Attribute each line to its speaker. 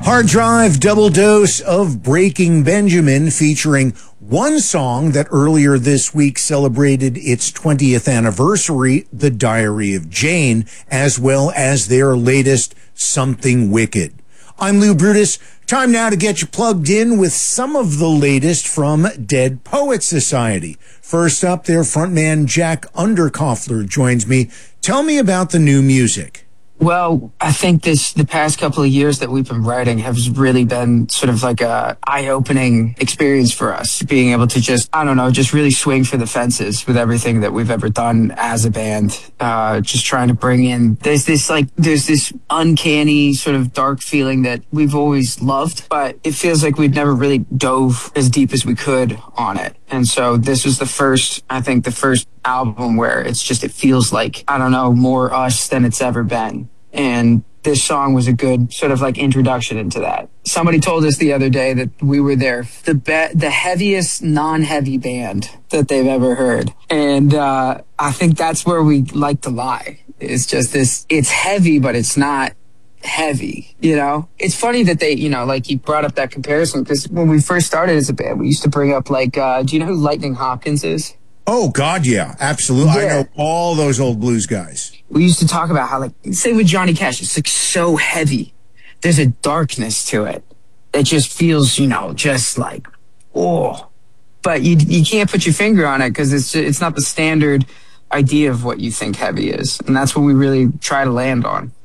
Speaker 1: Hard Drive double dose of Breaking Benjamin, featuring one song that earlier this week celebrated its 20th anniversary, The Diary of Jane, as well as their latest Something Wicked. I'm Lou Brutus. Time now to get you plugged in with some of the latest from Dead Poets Society. First up, their frontman Jack Underkoffler joins me. Tell me about the new music.
Speaker 2: Well, I think the past couple of years that we've been writing has really been sort of like a eye-opening experience for us, being able to just really swing for the fences with everything that we've ever done as a band. Just trying to bring in, there's this uncanny sort of dark feeling that we've always loved, but it feels like we've never really dove as deep as we could on it. And so this was the first album where it feels like, more us than it's ever been. And this song was a good sort of like introduction into that. Somebody told us the other day that we were the heaviest non-heavy band that they've ever heard. And I think that's where we like to lie. It's just it's heavy, but it's not heavy, It's funny that they, like you brought up that comparison, because when we first started as a band, we used to bring up do you know who Lightning Hopkins is?
Speaker 1: Oh, God, yeah, absolutely.
Speaker 2: Yeah.
Speaker 1: I know all those old blues guys.
Speaker 2: We used to talk about how, say with Johnny Cash, it's so heavy. There's a darkness to it that just feels, just like, oh. But you can't put your finger on it because it's not the standard idea of what you think heavy is. And that's what we really try to land on.